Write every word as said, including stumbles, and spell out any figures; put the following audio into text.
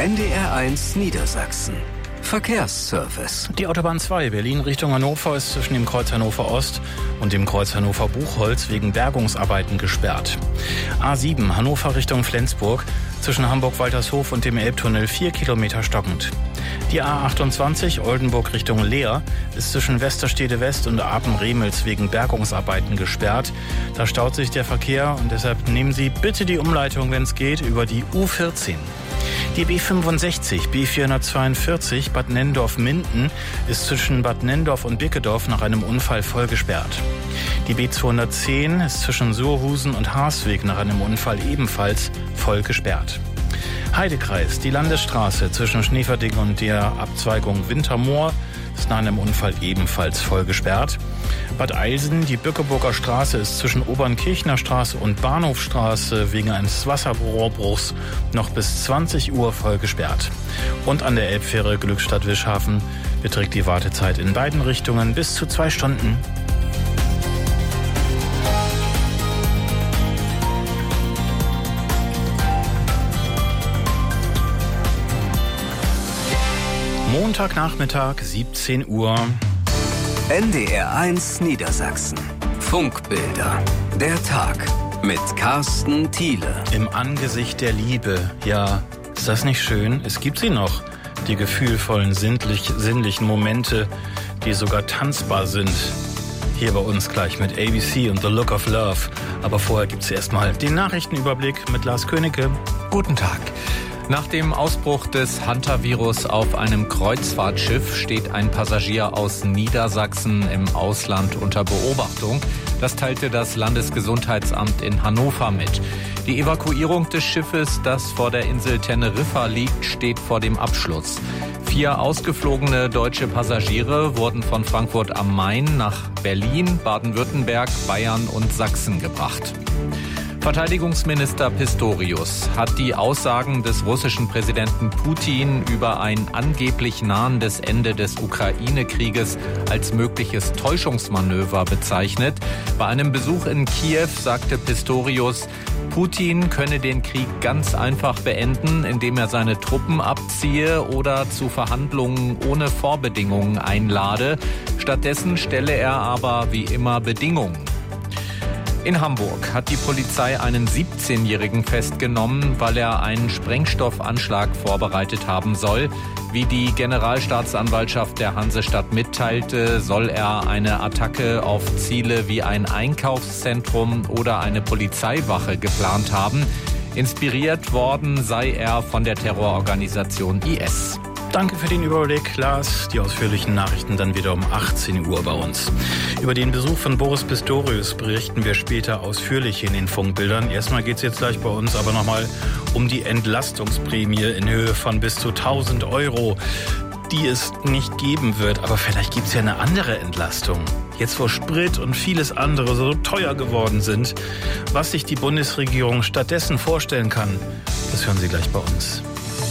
N D R eins Niedersachsen. Verkehrsservice. Die Autobahn zwei Berlin Richtung Hannover ist zwischen dem Kreuz Hannover Ost und dem Kreuz Hannover Buchholz wegen Bergungsarbeiten gesperrt. A sieben Hannover Richtung Flensburg zwischen Hamburg-Waltershof und dem Elbtunnel vier Kilometer stockend. Die A achtundzwanzig Oldenburg Richtung Leer ist zwischen Westerstede West und Apen-Remels wegen Bergungsarbeiten gesperrt. Da staut sich der Verkehr und deshalb nehmen Sie bitte die Umleitung, wenn es geht, über die U vierzehn. Die B fünfundsechzig, B vierhundertzweiundvierzig Bad Nenndorf-Minden ist zwischen Bad Nenndorf und Bickedorf nach einem Unfall voll gesperrt. Die B zweihundertzehn ist zwischen Surhusen und Harsweg nach einem Unfall ebenfalls voll gesperrt. Heidekreis, die Landesstraße zwischen Schneeverding und der Abzweigung Wintermoor ist nach einem Unfall ebenfalls voll gesperrt. Bad Eilsen, die Bückeburger Straße ist zwischen Obernkirchner Straße und Bahnhofstraße wegen eines Wasserrohrbruchs noch bis zwanzig Uhr voll gesperrt. Und an der Elbfähre Glückstadt-Wischhafen beträgt die Wartezeit in beiden Richtungen bis zu zwei Stunden. Montagnachmittag, siebzehn Uhr. N D R eins Niedersachsen. Funkbilder. Der Tag mit Carsten Thiele. Im Angesicht der Liebe. Ja, ist das nicht schön? Es gibt sie noch. Die gefühlvollen, sinnlich, sinnlichen Momente, die sogar tanzbar sind. Hier bei uns gleich mit A B C und The Look of Love. Aber vorher gibt's erstmal den Nachrichtenüberblick mit Lars Königke. Guten Tag. Nach dem Ausbruch des Hantavirus auf einem Kreuzfahrtschiff steht ein Passagier aus Niedersachsen im Ausland unter Beobachtung. Das teilte das Landesgesundheitsamt in Hannover mit. Die Evakuierung des Schiffes, das vor der Insel Teneriffa liegt, steht vor dem Abschluss. Vier ausgeflogene deutsche Passagiere wurden von Frankfurt am Main nach Berlin, Baden-Württemberg, Bayern und Sachsen gebracht. Verteidigungsminister Pistorius hat die Aussagen des russischen Präsidenten Putin über ein angeblich nahendes Ende des Ukraine-Krieges als mögliches Täuschungsmanöver bezeichnet. Bei einem Besuch in Kiew sagte Pistorius, Putin könne den Krieg ganz einfach beenden, indem er seine Truppen abziehe oder zu Verhandlungen ohne Vorbedingungen einlade. Stattdessen stelle er aber wie immer Bedingungen. In Hamburg hat die Polizei einen siebzehnjährigen festgenommen, weil er einen Sprengstoffanschlag vorbereitet haben soll. Wie die Generalstaatsanwaltschaft der Hansestadt mitteilte, soll er eine Attacke auf Ziele wie ein Einkaufszentrum oder eine Polizeiwache geplant haben. Inspiriert worden sei er von der Terrororganisation I S. Danke für den Überblick, Lars. Die ausführlichen Nachrichten dann wieder um achtzehn Uhr bei uns. Über den Besuch von Boris Pistorius berichten wir später ausführlich in den Funkbildern. Erstmal geht es jetzt gleich bei uns aber nochmal um die Entlastungsprämie in Höhe von bis zu tausend Euro, die es nicht geben wird. Aber vielleicht gibt es ja eine andere Entlastung. Jetzt wo Sprit und vieles andere so teuer geworden sind, was sich die Bundesregierung stattdessen vorstellen kann, das hören Sie gleich bei uns.